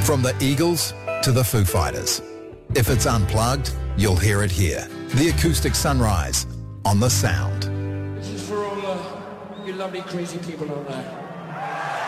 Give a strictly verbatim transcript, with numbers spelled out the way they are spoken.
From the Eagles to the Foo Fighters. If it's unplugged, you'll hear it here. The Acoustic Sunrise on The Sound. This is for all uh, you lovely crazy people out there.